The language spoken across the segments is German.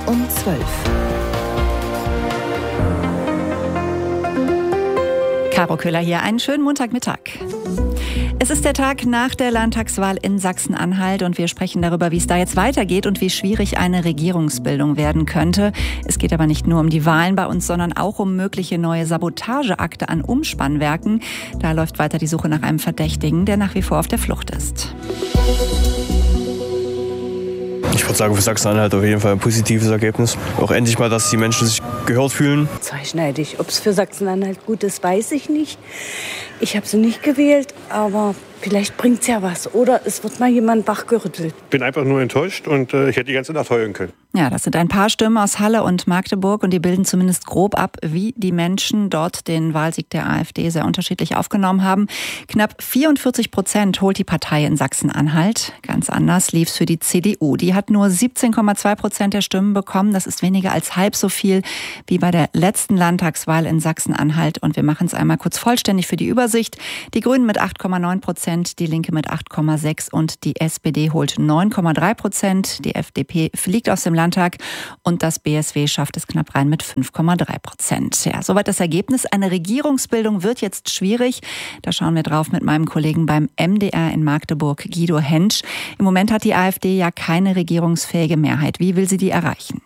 um 12. Caro Köhler hier, einen schönen Montagmittag. Es ist der Tag nach der Landtagswahl in Sachsen-Anhalt und wir sprechen darüber, wie es da jetzt weitergeht und wie schwierig eine Regierungsbildung werden könnte. Es geht aber nicht nur um die Wahlen bei uns, sondern auch um mögliche neue Sabotageakte an Umspannwerken. Da läuft weiter die Suche nach einem Verdächtigen, der nach wie vor auf der Flucht ist. Ich würde sagen, für Sachsen-Anhalt auf jeden Fall ein positives Ergebnis. Auch endlich mal, dass die Menschen sich gehört fühlen. Zweischneidig. Ob es für Sachsen-Anhalt gut ist, weiß ich nicht. Ich habe sie nicht gewählt, aber vielleicht bringt es ja was. Oder es wird mal jemand wachgerüttelt. Ich bin einfach nur enttäuscht und ich hätte die ganze Nacht heulen können. Ja, das sind ein paar Stimmen aus Halle und Magdeburg und die bilden zumindest grob ab, wie die Menschen dort den Wahlsieg der AfD sehr unterschiedlich aufgenommen haben. Knapp 44% holt die Partei in Sachsen-Anhalt. Ganz anders lief's für die CDU. Die hat nur 17,2% der Stimmen bekommen. Das ist weniger als halb so viel wie bei der letzten Landtagswahl in Sachsen-Anhalt. Und wir machen es einmal kurz vollständig für die Übersicht. Die Grünen mit 8,9%, die Linke mit 8,6% und die SPD holt 9,3%. Die FDP fliegt aus dem Landtag und das BSW schafft es knapp rein mit 5,3%. Ja, soweit das Ergebnis. Eine Regierungsbildung wird jetzt schwierig. Da schauen wir drauf mit meinem Kollegen beim MDR in Magdeburg, Guido Hentsch. Im Moment hat die AfD ja keine regierungsfähige Mehrheit. Wie will sie die erreichen?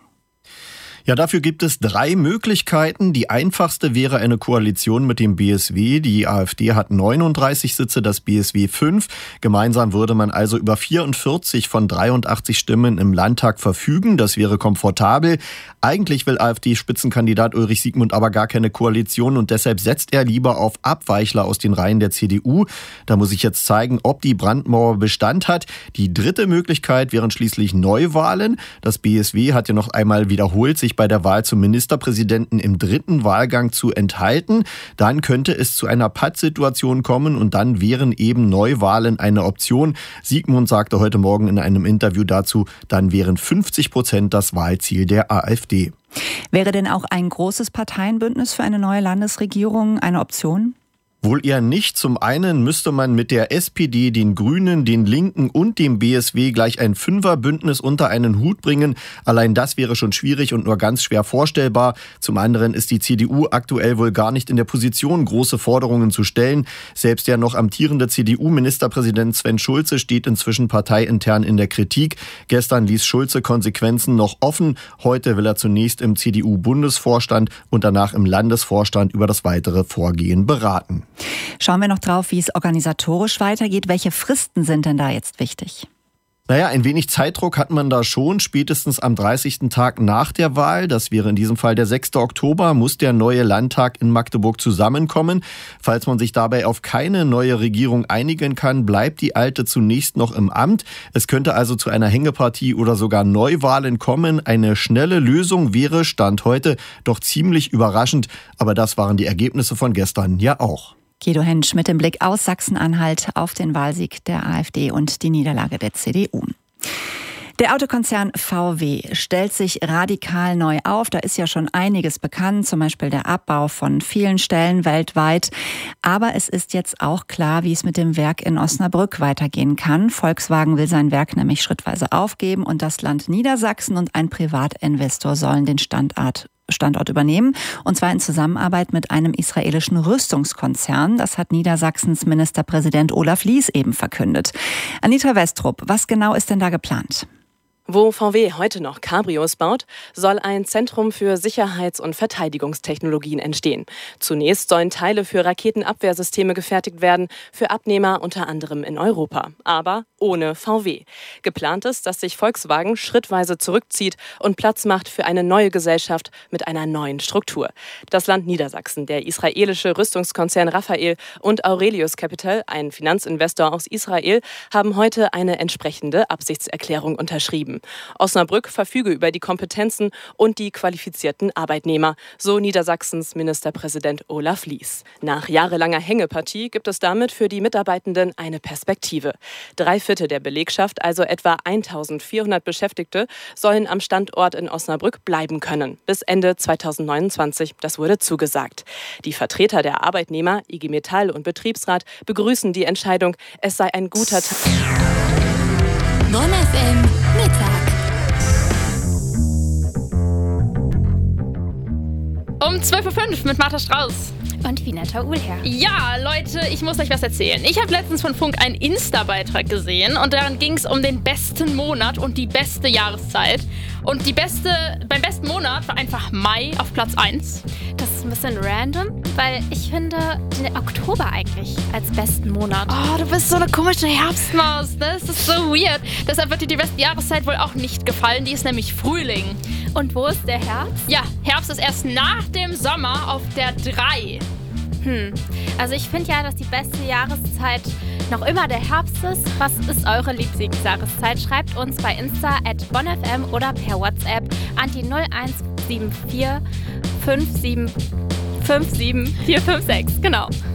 Ja, dafür gibt es 3 Möglichkeiten. Die einfachste wäre eine Koalition mit dem BSW. Die AfD hat 39 Sitze, das BSW 5. Gemeinsam würde man also über 44 von 83 Stimmen im Landtag verfügen. Das wäre komfortabel. Eigentlich will AfD-Spitzenkandidat Ulrich Siegmund aber gar keine Koalition und deshalb setzt er lieber auf Abweichler aus den Reihen der CDU. Da muss ich jetzt zeigen, ob die Brandmauer Bestand hat. Die dritte Möglichkeit wären schließlich Neuwahlen. Das BSW hat ja noch einmal wiederholt, sich bei der Wahl zum Ministerpräsidenten im 3. Wahlgang zu enthalten. Dann könnte es zu einer Pattsituation kommen und dann wären eben Neuwahlen eine Option. Siegmund sagte heute Morgen in einem Interview dazu, dann wären 50% das Wahlziel der AfD. Wäre denn auch ein großes Parteienbündnis für eine neue Landesregierung eine Option? Wohl eher nicht. Zum einen müsste man mit der SPD, den Grünen, den Linken und dem BSW gleich ein 5er-Bündnis unter einen Hut bringen. Allein das wäre schon schwierig und nur ganz schwer vorstellbar. Zum anderen ist die CDU aktuell wohl gar nicht in der Position, große Forderungen zu stellen. Selbst der noch amtierende CDU-Ministerpräsident Sven Schulze steht inzwischen parteiintern in der Kritik. Gestern ließ Schulze Konsequenzen noch offen. Heute will er zunächst im CDU-Bundesvorstand und danach im Landesvorstand über das weitere Vorgehen beraten. Schauen wir noch drauf, wie es organisatorisch weitergeht. Welche Fristen sind denn da jetzt wichtig? Naja, ein wenig Zeitdruck hat man da schon. Spätestens am 30. Tag nach der Wahl, das wäre in diesem Fall der 6. Oktober, muss der neue Landtag in Magdeburg zusammenkommen. Falls man sich dabei auf keine neue Regierung einigen kann, bleibt die alte zunächst noch im Amt. Es könnte also zu einer Hängepartie oder sogar Neuwahlen kommen. Eine schnelle Lösung wäre, Stand heute, doch ziemlich überraschend. Aber das waren die Ergebnisse von gestern ja auch. Guido Hentsch mit dem Blick aus Sachsen-Anhalt auf den Wahlsieg der AfD und die Niederlage der CDU. Der Autokonzern VW stellt sich radikal neu auf. Da ist ja schon einiges bekannt, zum Beispiel der Abbau von vielen Stellen weltweit. Aber es ist jetzt auch klar, wie es mit dem Werk in Osnabrück weitergehen kann. Volkswagen will sein Werk nämlich schrittweise aufgeben und das Land Niedersachsen und ein Privatinvestor sollen den Standort übernehmen, und zwar in Zusammenarbeit mit einem israelischen Rüstungskonzern. Das hat Niedersachsens Ministerpräsident Olaf Lies eben verkündet. Anita Westrup, was genau ist denn da geplant? Wo VW heute noch Cabrios baut, soll ein Zentrum für Sicherheits- und Verteidigungstechnologien entstehen. Zunächst sollen Teile für Raketenabwehrsysteme gefertigt werden, für Abnehmer unter anderem in Europa, aber ohne VW. Geplant ist, dass sich Volkswagen schrittweise zurückzieht und Platz macht für eine neue Gesellschaft mit einer neuen Struktur. Das Land Niedersachsen, der israelische Rüstungskonzern Rafael und Aurelius Capital, ein Finanzinvestor aus Israel, haben heute eine entsprechende Absichtserklärung unterschrieben. Osnabrück verfüge über die Kompetenzen und die qualifizierten Arbeitnehmer, so Niedersachsens Ministerpräsident Olaf Lies. Nach jahrelanger Hängepartie gibt es damit für die Mitarbeitenden eine Perspektive. 3/4 der Belegschaft, also etwa 1400 Beschäftigte, sollen am Standort in Osnabrück bleiben können. Bis Ende 2029, das wurde zugesagt. Die Vertreter der Arbeitnehmer, IG Metall und Betriebsrat begrüßen die Entscheidung. Es sei ein guter Tag. Bonn FM Mittag. um 12.05 Uhr mit Martha Strauß. Und Vineta Uhlherr. Ja, Leute, ich muss euch was erzählen. Ich habe letztens von Funk einen Insta-Beitrag gesehen und darin ging es um den besten Monat und die beste Jahreszeit. Und beim besten Monat war einfach Mai auf Platz 1. Das ist ein bisschen random, weil ich finde den Oktober eigentlich als besten Monat. Oh, du bist so eine komische Herbstmaus, ne? Das ist so weird. Deshalb wird dir die beste Jahreszeit wohl auch nicht gefallen. Die ist nämlich Frühling. Und wo ist der Herbst? Ja, Herbst ist erst nach dem Sommer auf der 3. Also ich finde ja, dass die beste Jahreszeit noch immer der Herbst ist. Was ist eure Lieblingsjahreszeit? Schreibt uns bei Insta @bonfm oder per WhatsApp an die 01745757456. Genau.